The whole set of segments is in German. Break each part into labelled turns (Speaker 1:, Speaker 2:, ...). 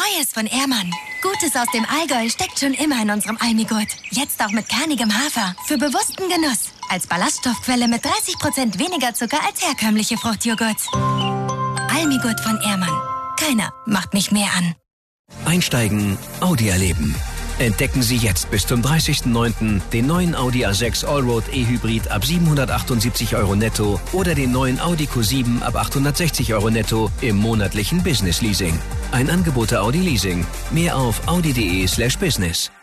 Speaker 1: Neues von Ehrmann. Gutes aus dem Allgäu steckt schon immer in unserem Almigurt. Jetzt auch mit kernigem Hafer. Für bewussten Genuss. Als Ballaststoffquelle mit 30% weniger Zucker als herkömmliche Fruchtjoghurts. Almigurt von Ehrmann. Keiner macht mich mehr an.
Speaker 2: Einsteigen, Audi erleben. Entdecken Sie jetzt bis zum 30.09. den neuen Audi A6 Allroad E-Hybrid ab 778 € netto oder den neuen Audi Q7 ab 860 € netto im monatlichen Business Leasing. Ein Angebot der Audi Leasing. Mehr auf audi.de/business.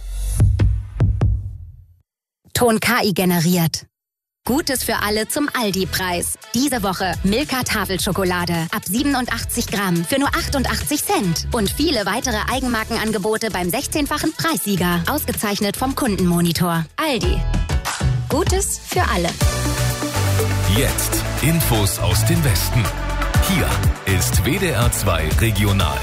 Speaker 3: Ton KI generiert. Gutes für alle zum Aldi-Preis. Diese Woche Milka Tafelschokolade ab 87 Gramm für nur 88 Cent. Und viele weitere Eigenmarkenangebote beim 16-fachen Preissieger. Ausgezeichnet vom Kundenmonitor. Aldi. Gutes für alle.
Speaker 4: Jetzt Infos aus dem Westen. Hier ist WDR 2 Regional.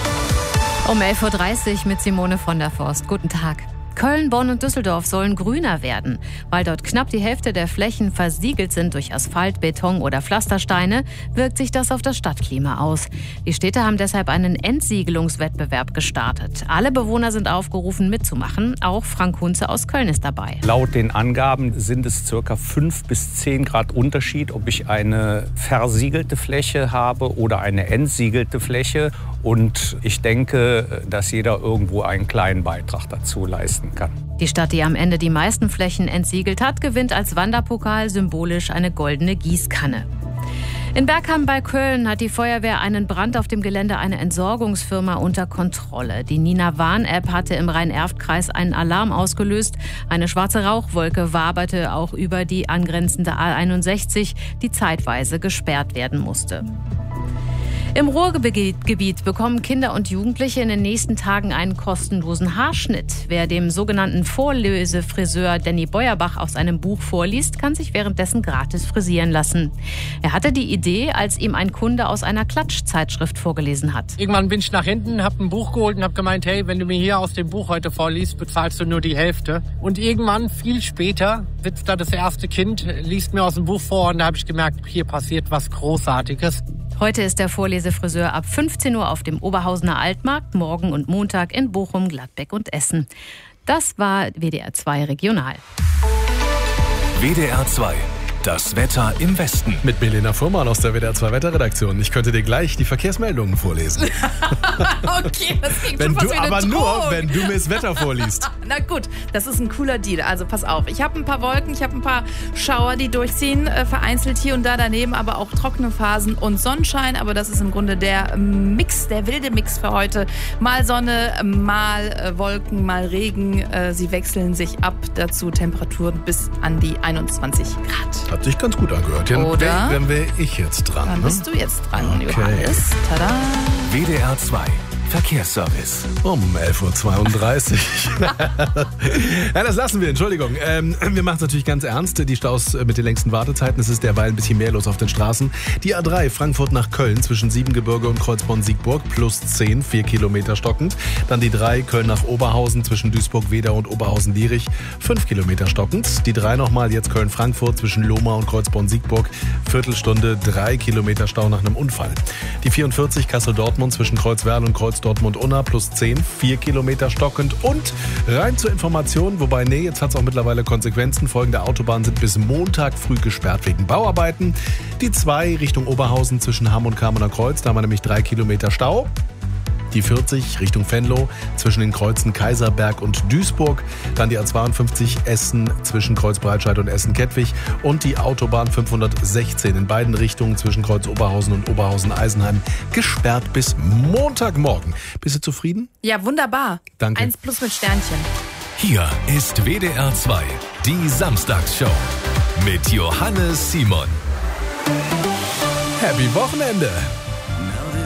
Speaker 5: Um 11.30 Uhr mit Simone von der Forst. Guten Tag. Köln, Bonn und Düsseldorf sollen grüner werden. Weil dort knapp die Hälfte der Flächen versiegelt sind durch Asphalt, Beton oder Pflastersteine, wirkt sich das auf das Stadtklima aus. Die Städte haben deshalb einen Entsiegelungswettbewerb gestartet. Alle Bewohner sind aufgerufen, mitzumachen. Auch Frank Hunze aus Köln ist dabei.
Speaker 6: Laut den Angaben sind es ca. 5 bis 10 Grad Unterschied, ob ich eine versiegelte Fläche habe oder eine entsiegelte Fläche. Und ich denke, dass jeder irgendwo einen kleinen Beitrag dazu leisten kann.
Speaker 5: Die Stadt, die am Ende die meisten Flächen entsiegelt hat, gewinnt als Wanderpokal symbolisch eine goldene Gießkanne. In Bergham bei Köln hat die Feuerwehr einen Brand auf dem Gelände einer Entsorgungsfirma unter Kontrolle. Die Nina-Warn-App hatte im Rhein-Erft-Kreis einen Alarm ausgelöst. Eine schwarze Rauchwolke waberte auch über die angrenzende A61, die zeitweise gesperrt werden musste. Im Ruhrgebiet bekommen Kinder und Jugendliche in den nächsten Tagen einen kostenlosen Haarschnitt. Wer dem sogenannten Vorlesefriseur Danny Beuerbach aus einem Buch vorliest, kann sich währenddessen gratis frisieren lassen. Er hatte die Idee, als ihm ein Kunde aus einer Klatschzeitschrift vorgelesen hat.
Speaker 7: Irgendwann bin ich nach hinten, habe ein Buch geholt und habe gemeint, hey, wenn du mir hier aus dem Buch heute vorliest, bezahlst du nur die Hälfte. Und irgendwann, viel später, sitzt da das erste Kind, liest mir aus dem Buch vor und da habe ich gemerkt, hier passiert was Großartiges.
Speaker 5: Heute ist der Vorlesefriseur ab 15 Uhr auf dem Oberhausener Altmarkt, morgen und Montag in Bochum, Gladbeck und Essen. Das war WDR 2 Regional.
Speaker 4: WDR 2. Das Wetter im Westen.
Speaker 8: Mit Milena Fuhrmann aus der WDR 2 Wetterredaktion. Ich könnte dir gleich die Verkehrsmeldungen vorlesen.
Speaker 9: Okay, das klingt schon fast wie eine Drohung.
Speaker 8: Nur, wenn du mir das Wetter vorliest.
Speaker 9: Na gut, das ist ein cooler Deal. Also pass auf, ich habe ein paar Wolken, ich habe ein paar Schauer, die durchziehen, vereinzelt hier und da daneben, aber auch trockene Phasen und Sonnenschein. Aber das ist im Grunde der Mix, der wilde Mix für heute. Mal Sonne, mal Wolken, mal Regen. Sie wechseln sich ab. Dazu Temperaturen bis an die 21 Grad.
Speaker 8: Hat sich ganz gut angehört.
Speaker 9: Oder?
Speaker 8: Dann wäre ich jetzt dran.
Speaker 9: Dann bist du jetzt dran,
Speaker 8: okay.
Speaker 9: Johannes. Tada!
Speaker 4: WDR 2. Verkehrsservice.
Speaker 8: Um 11.32 Uhr. Ja, das lassen wir, Entschuldigung. Wir machen es natürlich ganz ernst. Die Staus mit den längsten Wartezeiten. Es ist derweil ein bisschen mehr los auf den Straßen. Die A3 Frankfurt nach Köln zwischen Siebengebirge und Kreuzborn-Siegburg plus 10, 4 Kilometer stockend. Dann die 3 Köln nach Oberhausen zwischen Duisburg-Wedau und Oberhausen-Lierich 5 Kilometer stockend. Die 3 nochmal jetzt Köln-Frankfurt zwischen Lohmar und Kreuzborn-Siegburg Viertelstunde 3 Kilometer Stau nach einem Unfall. Die 44 Kassel-Dortmund zwischen Kreuzwerl und Dortmund-Unna plus 10, 4 Kilometer stockend. Und rein zur Information, wobei, jetzt hat es auch mittlerweile Konsequenzen. Folgende Autobahnen sind bis Montag früh gesperrt wegen Bauarbeiten. Die 2 Richtung Oberhausen zwischen Hamm und Kamener Kreuz, da haben wir nämlich 3 Kilometer Stau. Die 40 Richtung Venlo zwischen den Kreuzen Kaiserberg und Duisburg. Dann die A52 Essen zwischen Kreuz Breitscheid und Essen-Kettwig. Und die Autobahn 516 in beiden Richtungen zwischen Kreuz Oberhausen und Oberhausen-Eisenheim gesperrt bis Montagmorgen. Bist du zufrieden?
Speaker 9: Ja, wunderbar.
Speaker 8: Danke.
Speaker 9: 1+ mit Sternchen.
Speaker 4: Hier ist WDR 2, die Samstagsshow mit Johannes Simon.
Speaker 8: Happy Wochenende!